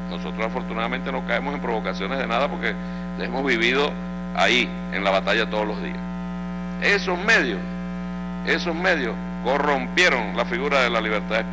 Nosotros afortunadamente no caemos en provocaciones de nada porque hemos vivido ahí, en la batalla todos los días. Esos medios corrompieron la figura de la libertad de expresión.